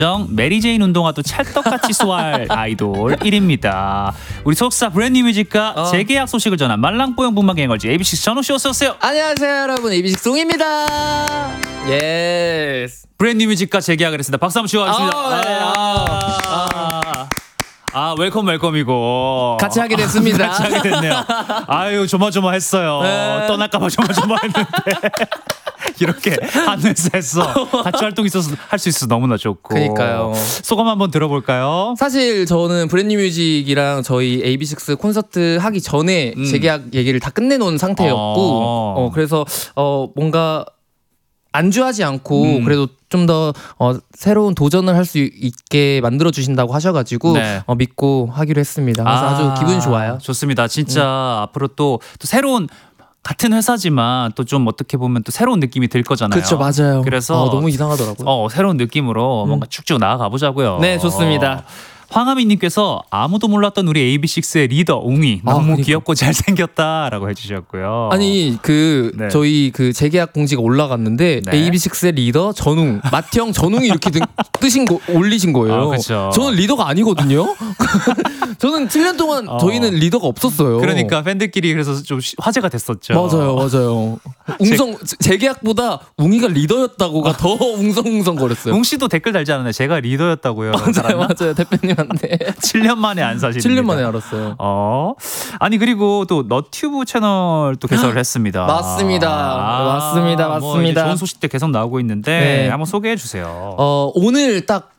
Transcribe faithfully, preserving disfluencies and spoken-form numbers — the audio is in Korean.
메리제인 운동화도 찰떡같이 소화할 아이돌 일 위입니다. 우리 소속사 브랜뉴 뮤직과 어. 재계약 소식을 전한 말랑뽀용 분방갱 걸즈 에이비식스 전우씨 어서오세요. 안녕하세요 여러분, 에이비식스 송입니다. 예스. 브랜뉴 뮤직과 재계약을 했습니다. 박수 한번 치워주겠습니다. 아, 네. 아, 아, 아, 웰컴 웰컴이고 같이 하게 됐습니다. 같이 하게 됐네요. 아유 조마조마했어요. 네. 떠날까봐 조마조마했는데 이렇게 한 회사에서 같이 활동 있어서 할 수 있어서 너무나 좋고. 그러니까요. 소감 한번 들어볼까요? 사실 저는 브랜뉴 뮤직이랑 저희 에이비식스 콘서트 하기 전에 음. 재계약 얘기를 다 끝내놓은 상태였고 어, 어 그래서 어 뭔가 안주하지 않고 음. 그래도 좀 더 어, 새로운 도전을 할 수 있게 만들어 주신다고 하셔가지고 네. 어, 믿고 하기로 했습니다. 그래서 아, 아주 기분 좋아요. 좋습니다. 진짜 음. 앞으로 또, 또 새로운 같은 회사지만 또 좀 어떻게 보면 또 새로운 느낌이 들 거잖아요. 그렇죠, 맞아요. 그래서 어, 너무 이상하더라고요. 어, 새로운 느낌으로 음. 뭔가 쭉쭉 나아가 보자고요. 네, 좋습니다. 황하민님께서 아무도 몰랐던 우리 에이비식스의 리더 웅이 너무 아, 그러니까. 귀엽고 잘생겼다라고 해주셨고요. 아니 그 네. 저희 그 재계약 공지가 올라갔는데 네. 에이비식스의 리더 전웅, 맏형 전웅이 이렇게 뜨신 거 올리신 거예요. 아, 그렇죠. 저는 리더가 아니거든요. 저는 칠 년 동안 어. 저희는 리더가 없었어요. 그러니까 팬들끼리 그래서 좀 화제가 됐었죠. 맞아요, 맞아요. 웅성 제... 재계약보다 웅이가 리더였다고가 더 웅성웅성 거렸어요. 웅 씨도 댓글 달지 않았나요? 제가 리더였다고요. 맞아요, 맞아요. 대표님. 칠 년 만에 안 사실입니다. 칠 년 만에 알았어요. 어. 아니 그리고 또 너튜브 채널 또 개설을 했습니다. 맞습니다. 아, 맞습니다. 맞습니다. 뭐 좋은 소식들 계속 나오고 있는데 네. 한번 소개해 주세요. 어, 오늘 딱